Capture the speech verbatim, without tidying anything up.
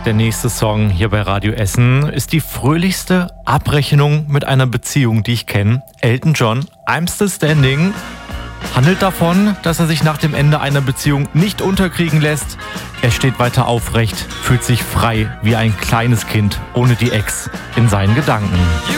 Der nächste Song hier bei Radio Essen ist die fröhlichste Abrechnung mit einer Beziehung, die ich kenne. Elton John, I'm Still Standing, handelt davon, dass er sich nach dem Ende einer Beziehung nicht unterkriegen lässt. Er steht weiter aufrecht, fühlt sich frei wie ein kleines Kind ohne die Ex in seinen Gedanken.